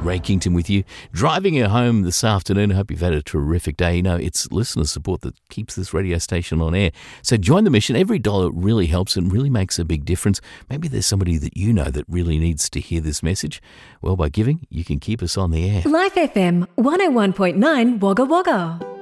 Ray Kington with you. Driving you home this afternoon. I hope you've had a terrific day. You know, it's listener support that keeps this radio station on air. So join the mission. Every dollar really helps and really makes a big difference. Maybe there's somebody that you know that really needs to hear this message. Well, by giving, you can keep us on the air. Life FM 101.9 Wagga Wagga.